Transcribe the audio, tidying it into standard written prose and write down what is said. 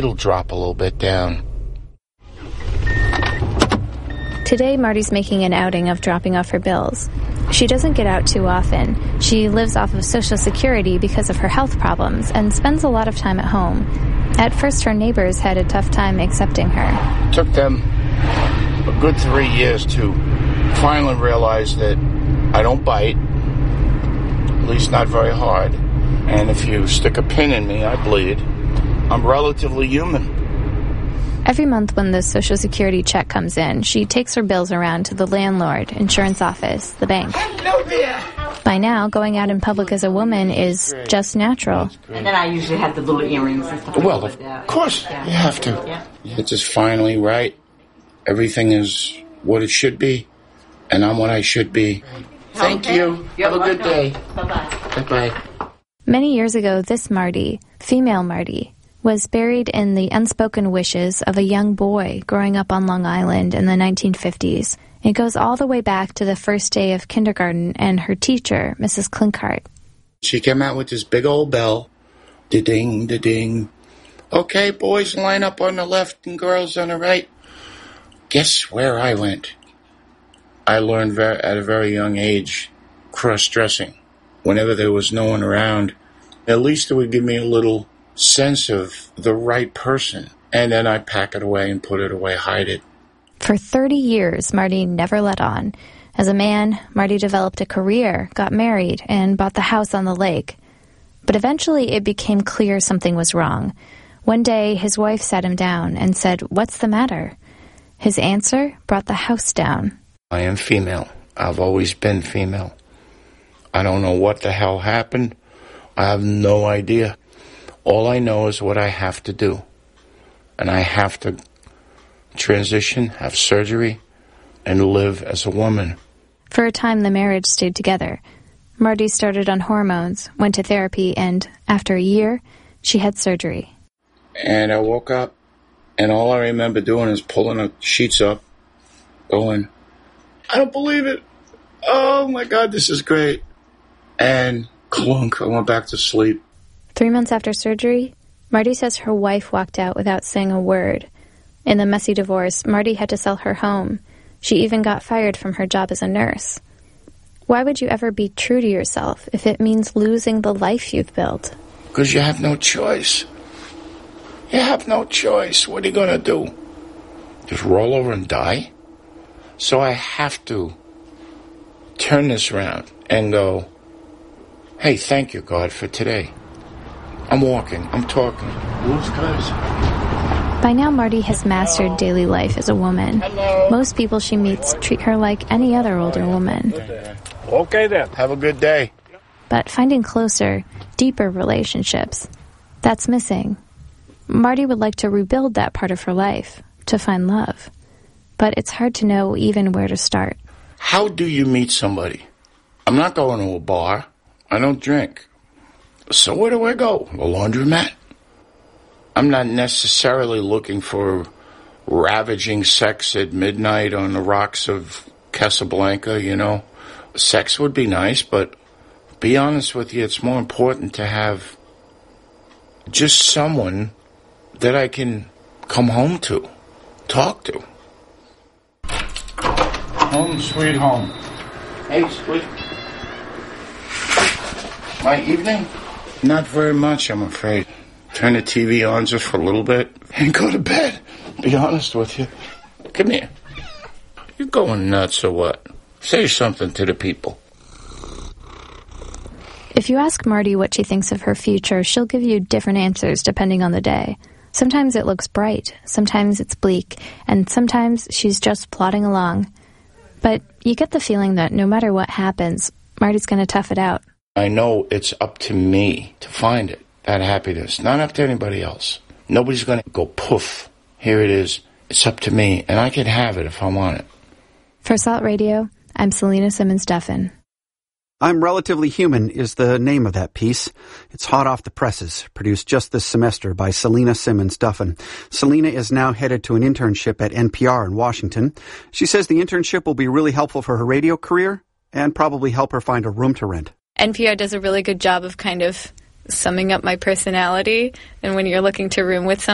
it'll drop a little bit down. Today, Marty's making an outing of dropping off her bills. She doesn't get out too often. She lives off of Social Security because of her health problems and spends a lot of time at home. At first, her neighbors had a tough time accepting her. It took them a good 3 years to finally realize that I don't bite, at least not very hard. And if you stick a pin in me, I bleed. I'm relatively human. Every month when the Social Security check comes in, she takes her bills around to the landlord, insurance office, the bank. Hello there. By now, going out in public as a woman is just natural. And then I usually have the little earrings and stuff. Well, of course, you have to. Yeah. It's just finally right. Everything is what it should be, and I'm what I should be. Thank you. Have a good day. Bye-bye. Bye-bye. Many years ago, this Marty, female Marty, was buried in the unspoken wishes of a young boy growing up on Long Island in the 1950s. It goes all the way back to the first day of kindergarten and her teacher, Mrs. Klinkart. She came out with this big old bell. Da-ding, da-ding. Okay, boys, line up on the left and girls on the right. Guess where I went? I learned at a very young age cross-dressing. Whenever there was no one around, at least it would give me a little sense of the right person. And then I pack it away and put it away, hide it. For 30 years, Marty never let on. As a man, Marty developed a career, got married, and bought the house on the lake. But eventually it became clear something was wrong. One day, his wife sat him down and said, "What's the matter?" His answer brought the house down. I am female. I've always been female. I don't know what the hell happened. I have no idea. All I know is what I have to do. And I have to transition, have surgery, and live as a woman. For a time, the marriage stayed together. Marty started on hormones, went to therapy, and after a year, she had surgery. And I woke up, and all I remember doing is pulling the sheets up, going, I don't believe it. Oh, my God, this is great. And clunk, I went back to sleep. 3 months after surgery, Marty says her wife walked out without saying a word. In the messy divorce, Marty had to sell her home. She even got fired from her job as a nurse. Why would you ever be true to yourself if it means losing the life you've built? Because you have no choice. You have no choice. What are you going to do? Just roll over and die? So I have to turn this around and go, hey, thank you, God, for today. I'm walking. I'm talking. Blue skies. By now, Marty has mastered daily life as a woman. Hello. Most people she meets treat her like any other older woman. Okay, then. Have a good day. But finding closer, deeper relationships, that's missing. Marty would like to rebuild that part of her life, to find love. But it's hard to know even where to start. How do you meet somebody? I'm not going to a bar. I don't drink. So where do I go? A laundromat? I'm not necessarily looking for ravaging sex at midnight on the rocks of Casablanca, you know. Sex would be nice, but be honest with you, it's more important to have just someone that I can come home to, talk to. Home, sweet home. Hey, sweet. My evening? Not very much, I'm afraid. Turn the TV on just for a little bit and go to bed. Be honest with you. Come here. You going nuts or what? Say something to the people. If you ask Marty what she thinks of her future, she'll give you different answers depending on the day. Sometimes it looks bright, sometimes it's bleak, and sometimes she's just plodding along. But you get the feeling that no matter what happens, Marty's going to tough it out. I know it's up to me to find it, that happiness, not up to anybody else. Nobody's going to go poof, here it is. It's up to me, and I can have it if I want it. For Salt Radio, I'm Selena Simmons-Duffin. I'm Relatively Human is the name of that piece. It's hot off the presses, produced just this semester by Selena Simmons-Duffin. Selena is now headed to an internship at NPR in Washington. She says the internship will be really helpful for her radio career and probably help her find a room to rent. NPR does a really good job of kind of summing up my personality, and when you're looking to room with someone,